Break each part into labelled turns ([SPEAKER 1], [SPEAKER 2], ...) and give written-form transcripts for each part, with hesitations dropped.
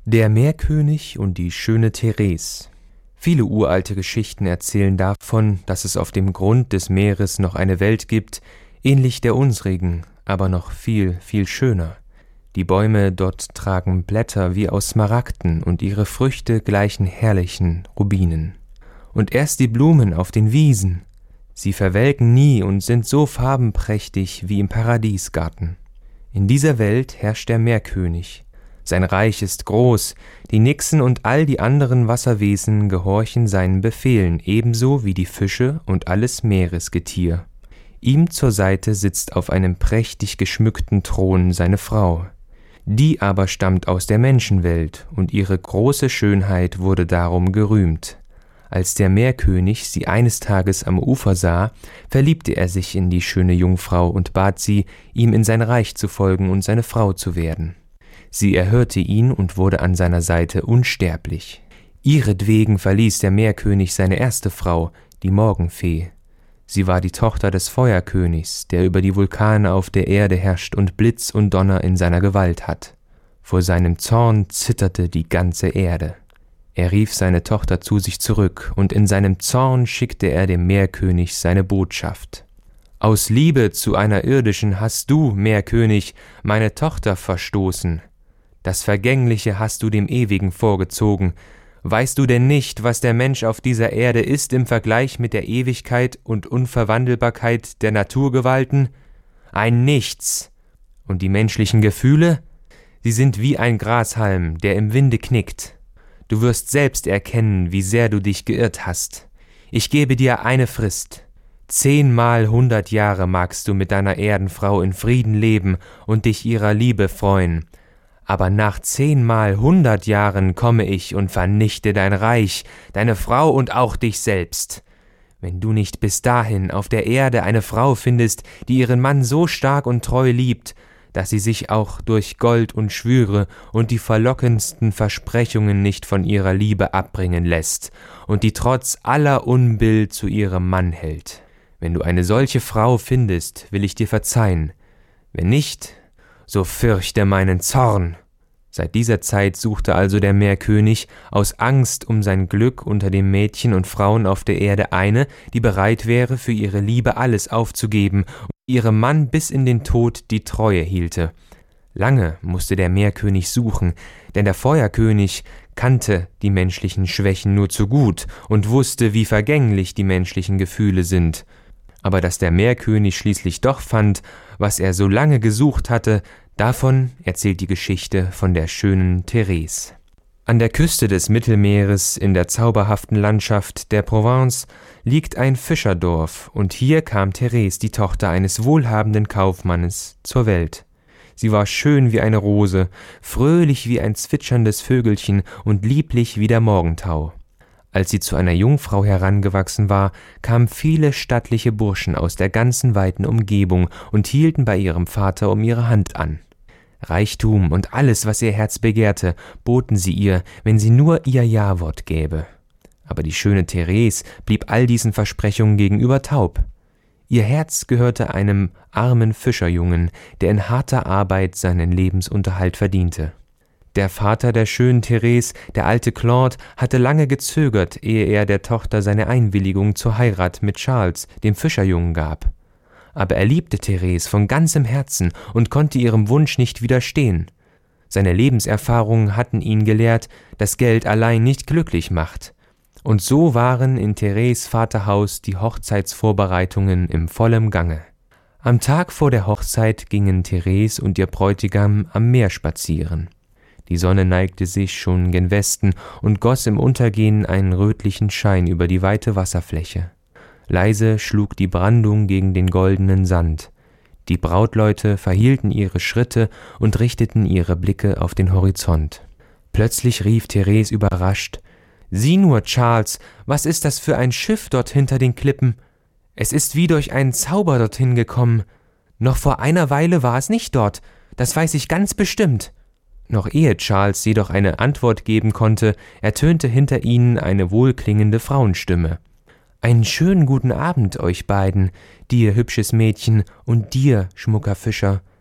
[SPEAKER 1] Der Meerkönig und die schöne Therese. Viele uralte Geschichten erzählen davon, dass es auf dem Grund des Meeres noch eine Welt gibt, ähnlich der unsrigen, aber noch viel, viel schöner. Die Bäume dort tragen Blätter wie aus Smaragden und ihre Früchte gleichen herrlichen Rubinen. Und erst die Blumen auf den Wiesen, sie verwelken nie und sind so farbenprächtig wie im Paradiesgarten. In dieser Welt herrscht der Meerkönig. Sein Reich ist groß, die Nixen und all die anderen Wasserwesen gehorchen seinen Befehlen, ebenso wie die Fische und alles Meeresgetier. Ihm zur Seite sitzt auf einem prächtig geschmückten Thron seine Frau. Die aber stammt aus der Menschenwelt, und ihre große Schönheit wurde darum gerühmt. Als der Meerkönig sie eines Tages am Ufer sah, verliebte er sich in die schöne Jungfrau und bat sie, ihm in sein Reich zu folgen und seine Frau zu werden. Sie erhörte ihn und wurde an seiner Seite unsterblich. Ihretwegen verließ der Meerkönig seine erste Frau, die Morgenfee. Sie war die Tochter des Feuerkönigs, der über die Vulkane auf der Erde herrscht und Blitz und Donner in seiner Gewalt hat. Vor seinem Zorn zitterte die ganze Erde. Er rief seine Tochter zu sich zurück, und in seinem Zorn schickte er dem Meerkönig seine Botschaft. »Aus Liebe zu einer irdischen hast du, Meerkönig, meine Tochter verstoßen. Das Vergängliche hast du dem Ewigen vorgezogen. Weißt du denn nicht, was der Mensch auf dieser Erde ist im Vergleich mit der Ewigkeit und Unverwandelbarkeit der Naturgewalten? Ein Nichts. Und die menschlichen Gefühle? Sie sind wie ein Grashalm, der im Winde knickt. Du wirst selbst erkennen, wie sehr du dich geirrt hast. Ich gebe dir eine Frist. 10-mal 100 Jahre magst du mit deiner Erdenfrau in Frieden leben und dich ihrer Liebe freuen. Aber nach 10-mal 100 Jahren komme ich und vernichte dein Reich, deine Frau und auch dich selbst. Wenn du nicht bis dahin auf der Erde eine Frau findest, die ihren Mann so stark und treu liebt, dass sie sich auch durch Gold und Schwüre und die verlockendsten Versprechungen nicht von ihrer Liebe abbringen lässt und die trotz aller Unbill zu ihrem Mann hält. Wenn du eine solche Frau findest, will ich dir verzeihen. Wenn nicht, so fürchte meinen Zorn.« Seit dieser Zeit suchte also der Meerkönig aus Angst um sein Glück unter den Mädchen und Frauen auf der Erde eine, die bereit wäre, für ihre Liebe alles aufzugeben und ihrem Mann bis in den Tod die Treue hielte. Lange musste der Meerkönig suchen, denn der Feuerkönig kannte die menschlichen Schwächen nur zu gut und wusste, wie vergänglich die menschlichen Gefühle sind. Aber dass der Meerkönig schließlich doch fand, was er so lange gesucht hatte, davon erzählt die Geschichte von der schönen Therese. An der Küste des Mittelmeeres in der zauberhaften Landschaft der Provence liegt ein Fischerdorf, und hier kam Therese, die Tochter eines wohlhabenden Kaufmannes, zur Welt. Sie war schön wie eine Rose, fröhlich wie ein zwitscherndes Vögelchen und lieblich wie der Morgentau. Als sie zu einer Jungfrau herangewachsen war, kamen viele stattliche Burschen aus der ganzen weiten Umgebung und hielten bei ihrem Vater um ihre Hand an. Reichtum und alles, was ihr Herz begehrte, boten sie ihr, wenn sie nur ihr Ja-Wort gäbe. Aber die schöne Therese blieb all diesen Versprechungen gegenüber taub. Ihr Herz gehörte einem armen Fischerjungen, der in harter Arbeit seinen Lebensunterhalt verdiente. Der Vater der schönen Therese, der alte Claude, hatte lange gezögert, ehe er der Tochter seine Einwilligung zur Heirat mit Charles, dem Fischerjungen, gab. Aber er liebte Therese von ganzem Herzen und konnte ihrem Wunsch nicht widerstehen. Seine Lebenserfahrungen hatten ihn gelehrt, dass Geld allein nicht glücklich macht. Und so waren in Thereses Vaterhaus die Hochzeitsvorbereitungen im vollen Gange. Am Tag vor der Hochzeit gingen Therese und ihr Bräutigam am Meer spazieren. Die Sonne neigte sich schon gen Westen und goss im Untergehen einen rötlichen Schein über die weite Wasserfläche. Leise schlug die Brandung gegen den goldenen Sand. Die Brautleute verhielten ihre Schritte und richteten ihre Blicke auf den Horizont. Plötzlich rief Therese überrascht: »Sieh nur, Charles, was ist das für ein Schiff dort hinter den Klippen? Es ist wie durch einen Zauber dorthin gekommen. Noch vor einer Weile war es nicht dort, das weiß ich ganz bestimmt.« Noch ehe Charles jedoch eine Antwort geben konnte, ertönte hinter ihnen eine wohlklingende Frauenstimme. »Einen schönen guten Abend euch beiden, dir hübsches Mädchen und dir, schmucker Fischer.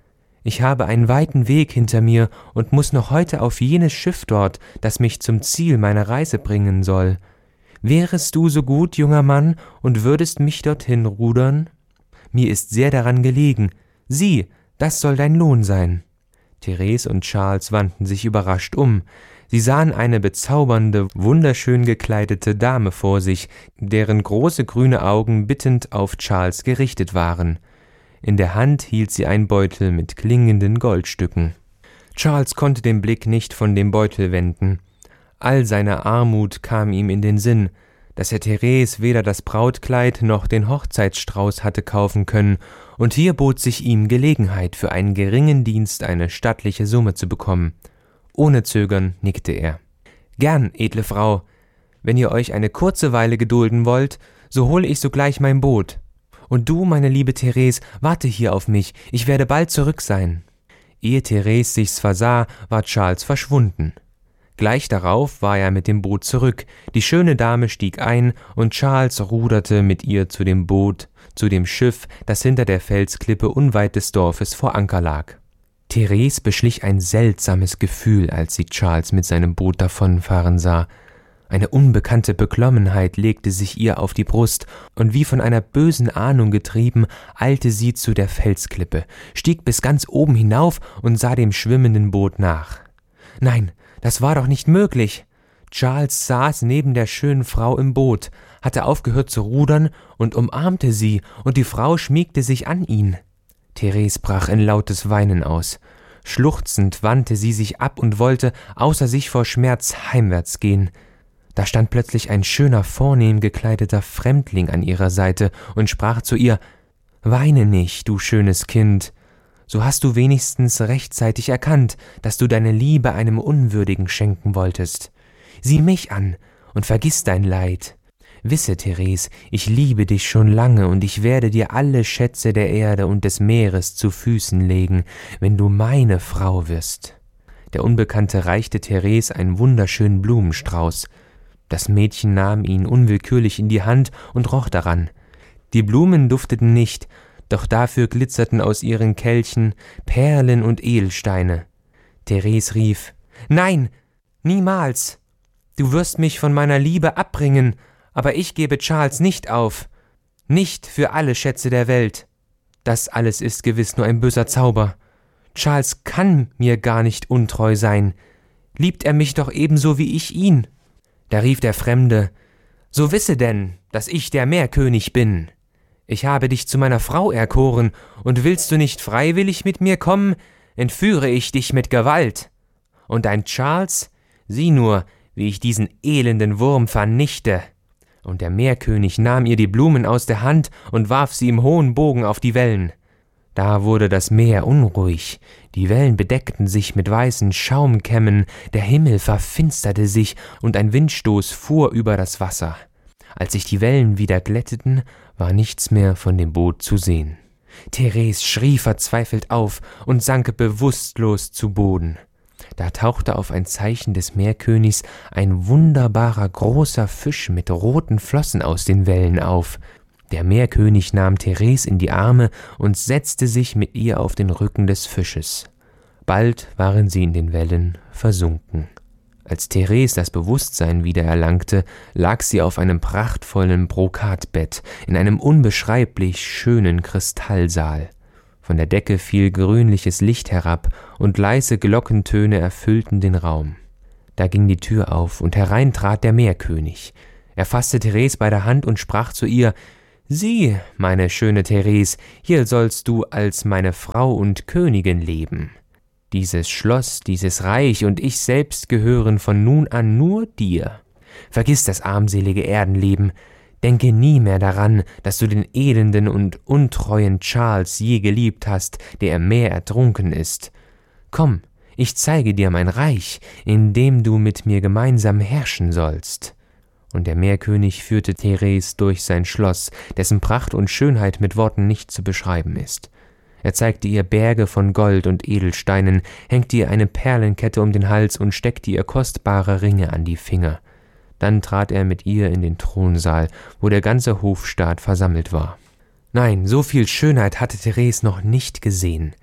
[SPEAKER 1] Ich habe einen weiten Weg hinter mir und muß noch heute auf jenes Schiff dort, das mich zum Ziel meiner Reise bringen soll. Wärest du so gut, junger Mann, und würdest mich dorthin rudern? Mir ist sehr daran gelegen. Sieh, das soll dein Lohn sein.« Therese und Charles wandten sich überrascht um. Sie sahen eine bezaubernde, wunderschön gekleidete Dame vor sich, deren große grüne Augen bittend auf Charles gerichtet waren. In der Hand hielt sie einen Beutel mit klingenden Goldstücken. Charles konnte den Blick nicht von dem Beutel wenden. All seine Armut kam ihm in den Sinn, dass er Therese weder das Brautkleid noch den Hochzeitsstrauß hatte kaufen können, und hier bot sich ihm Gelegenheit, für einen geringen Dienst eine stattliche Summe zu bekommen. Ohne Zögern nickte er. »Gern, edle Frau. Wenn ihr euch eine kurze Weile gedulden wollt, so hole ich sogleich mein Boot. Und du, meine liebe Therese, warte hier auf mich, ich werde bald zurück sein.« Ehe Therese sich's versah, war Charles verschwunden. Gleich darauf war er mit dem Boot zurück, die schöne Dame stieg ein, und Charles ruderte mit ihr zu dem Boot, zu dem Schiff, das hinter der Felsklippe unweit des Dorfes vor Anker lag. Therese beschlich ein seltsames Gefühl, als sie Charles mit seinem Boot davonfahren sah. Eine unbekannte Beklommenheit legte sich ihr auf die Brust, und wie von einer bösen Ahnung getrieben, eilte sie zu der Felsklippe, stieg bis ganz oben hinauf und sah dem schwimmenden Boot nach. Nein, das war doch nicht möglich. Charles saß neben der schönen Frau im Boot, hatte aufgehört zu rudern und umarmte sie, und die Frau schmiegte sich an ihn. Therese brach in lautes Weinen aus. Schluchzend wandte sie sich ab und wollte, außer sich vor Schmerz, heimwärts gehen. Da stand plötzlich ein schöner, vornehm gekleideter Fremdling an ihrer Seite und sprach zu ihr: »Weine nicht, du schönes Kind. So hast du wenigstens rechtzeitig erkannt, dass du deine Liebe einem Unwürdigen schenken wolltest. Sieh mich an und vergiss dein Leid. Wisse, Therese, ich liebe dich schon lange, und ich werde dir alle Schätze der Erde und des Meeres zu Füßen legen, wenn du meine Frau wirst.« Der Unbekannte reichte Therese einen wunderschönen Blumenstrauß. Das Mädchen nahm ihn unwillkürlich in die Hand und roch daran. Die Blumen dufteten nicht, doch dafür glitzerten aus ihren Kelchen Perlen und Edelsteine. Therese rief: »Nein, niemals! Du wirst mich von meiner Liebe abbringen, aber ich gebe Charles nicht auf. Nicht für alle Schätze der Welt. Das alles ist gewiss nur ein böser Zauber. Charles kann mir gar nicht untreu sein. Liebt er mich doch ebenso wie ich ihn?« Da rief der Fremde: »So wisse denn, dass ich der Meerkönig bin. Ich habe dich zu meiner Frau erkoren, und willst du nicht freiwillig mit mir kommen, entführe ich dich mit Gewalt. Und dein Charles, sieh nur, wie ich diesen elenden Wurm vernichte.« Und der Meerkönig nahm ihr die Blumen aus der Hand und warf sie im hohen Bogen auf die Wellen. Da wurde das Meer unruhig, die Wellen bedeckten sich mit weißen Schaumkämmen, der Himmel verfinsterte sich, und ein Windstoß fuhr über das Wasser. Als sich die Wellen wieder glätteten, war nichts mehr von dem Boot zu sehen. Therese schrie verzweifelt auf und sank bewusstlos zu Boden. Da tauchte auf ein Zeichen des Meerkönigs ein wunderbarer großer Fisch mit roten Flossen aus den Wellen auf. Der Meerkönig nahm Therese in die Arme und setzte sich mit ihr auf den Rücken des Fisches. Bald waren sie in den Wellen versunken. Als Therese das Bewusstsein wieder erlangte, lag sie auf einem prachtvollen Brokatbett in einem unbeschreiblich schönen Kristallsaal. Von der Decke fiel grünliches Licht herab, und leise Glockentöne erfüllten den Raum. Da ging die Tür auf, und herein trat der Meerkönig. Er fasste Therese bei der Hand und sprach zu ihr: »Sieh, meine schöne Therese, hier sollst du als meine Frau und Königin leben. Dieses Schloss, dieses Reich und ich selbst gehören von nun an nur dir. Vergiss das armselige Erdenleben. Denke nie mehr daran, dass du den elenden und untreuen Charles je geliebt hast, der im Meer ertrunken ist. Komm, ich zeige dir mein Reich, in dem du mit mir gemeinsam herrschen sollst.« Und der Meerkönig führte Therese durch sein Schloss, dessen Pracht und Schönheit mit Worten nicht zu beschreiben ist. Er zeigte ihr Berge von Gold und Edelsteinen, hängte ihr eine Perlenkette um den Hals und steckte ihr kostbare Ringe an die Finger. Dann trat er mit ihr in den Thronsaal, wo der ganze Hofstaat versammelt war. Nein, so viel Schönheit hatte Therese noch nicht gesehen.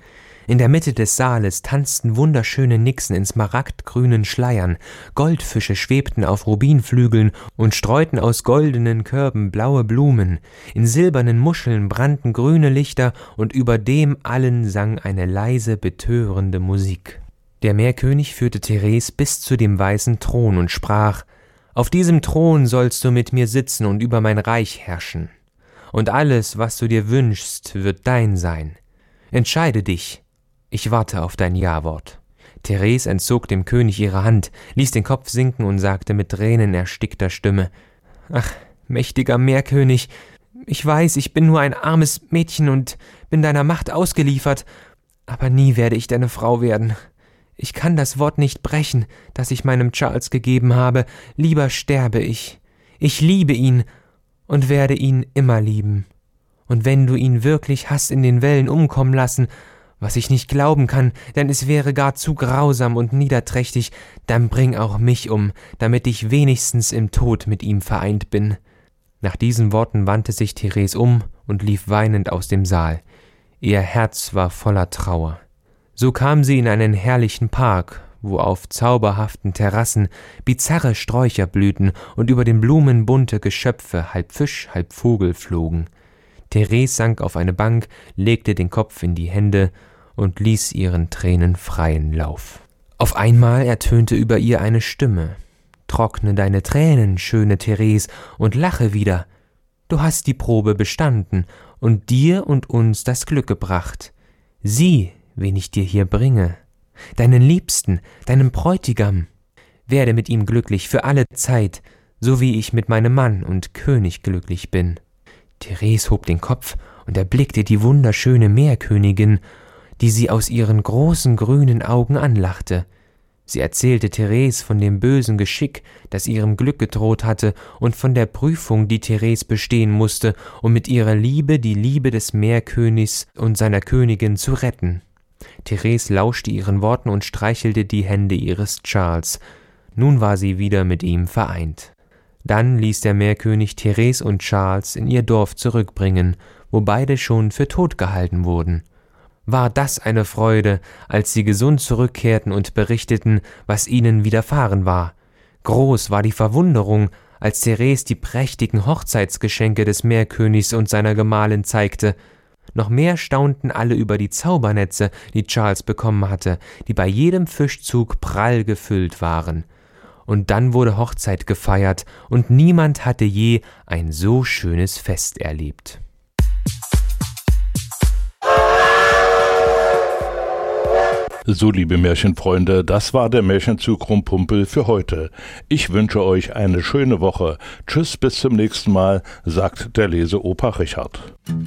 [SPEAKER 1] In der Mitte des Saales tanzten wunderschöne Nixen in smaragdgrünen Schleiern, Goldfische schwebten auf Rubinflügeln und streuten aus goldenen Körben blaue Blumen, in silbernen Muscheln brannten grüne Lichter, und über dem allen sang eine leise, betörende Musik. Der Meerkönig führte Therese bis zu dem weißen Thron und sprach: »Auf diesem Thron sollst du mit mir sitzen und über mein Reich herrschen. Und alles, was du dir wünschst, wird dein sein. Entscheide dich. Ich warte auf dein Ja-Wort.« Therese entzog dem König ihre Hand, ließ den Kopf sinken und sagte mit tränenerstickter Stimme: »Ach, mächtiger Meerkönig, ich weiß, ich bin nur ein armes Mädchen und bin deiner Macht ausgeliefert, aber nie werde ich deine Frau werden. Ich kann das Wort nicht brechen, das ich meinem Charles gegeben habe. Lieber sterbe ich. Ich liebe ihn und werde ihn immer lieben. Und wenn du ihn wirklich hast in den Wellen umkommen lassen, was ich nicht glauben kann, denn es wäre gar zu grausam und niederträchtig, dann bring auch mich um, damit ich wenigstens im Tod mit ihm vereint bin.« Nach diesen Worten wandte sich Therese um und lief weinend aus dem Saal. Ihr Herz war voller Trauer. So kam sie in einen herrlichen Park, wo auf zauberhaften Terrassen bizarre Sträucher blühten und über den Blumen bunte Geschöpfe, halb Fisch, halb Vogel, flogen. Therese sank auf eine Bank, legte den Kopf in die Hände und ließ ihren Tränen freien Lauf. Auf einmal ertönte über ihr eine Stimme: »Trockne deine Tränen, schöne Therese, und lache wieder. Du hast die Probe bestanden und dir und uns das Glück gebracht. Sieh, wen ich dir hier bringe, deinen Liebsten, deinen Bräutigam. Werde mit ihm glücklich für alle Zeit, so wie ich mit meinem Mann und König glücklich bin.« Therese hob den Kopf und erblickte die wunderschöne Meerkönigin, die sie aus ihren großen grünen Augen anlachte. Sie erzählte Therese von dem bösen Geschick, das ihrem Glück gedroht hatte, und von der Prüfung, die Therese bestehen musste, um mit ihrer Liebe die Liebe des Meerkönigs und seiner Königin zu retten. Therese lauschte ihren Worten und streichelte die Hände ihres Charles. Nun war sie wieder mit ihm vereint. Dann ließ der Meerkönig Therese und Charles in ihr Dorf zurückbringen, wo beide schon für tot gehalten wurden. War das eine Freude, als sie gesund zurückkehrten und berichteten, was ihnen widerfahren war. Groß war die Verwunderung, als Therese die prächtigen Hochzeitsgeschenke des Meerkönigs und seiner Gemahlin zeigte. Noch mehr staunten alle über die Zaubernetze, die Charles bekommen hatte, die bei jedem Fischzug prall gefüllt waren. Und dann wurde Hochzeit gefeiert, und niemand hatte je ein so schönes Fest erlebt.
[SPEAKER 2] So, liebe Märchenfreunde, das war der Märchenzug Rumpumpel für heute. Ich wünsche euch eine schöne Woche. Tschüss, bis zum nächsten Mal, sagt der Leseoper Richard.